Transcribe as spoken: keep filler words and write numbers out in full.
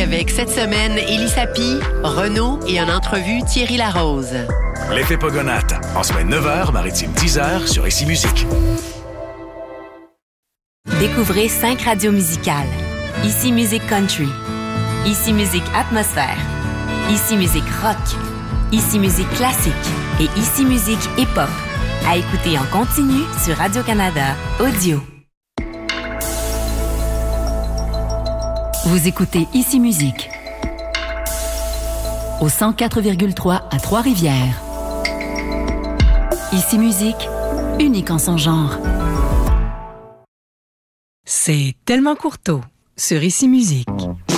avec cette semaine Élie Sapi, Renaud et en entrevue Thierry Larose. L'effet Pogonate, en semaine neuf heures, maritime dix heures sur Ici Musique. Découvrez cinq radios musicales. Ici Musique Country, Ici Musique Atmosphère, Ici Musique Rock, Ici Musique Classique et Ici Musique Hip-Hop. À écouter en continu sur Radio-Canada Audio. Vous écoutez Ici Musique au cent quatre virgule trois à Trois-Rivières. Ici Musique, unique en son genre. C'est tellement courto sur Ici Musique.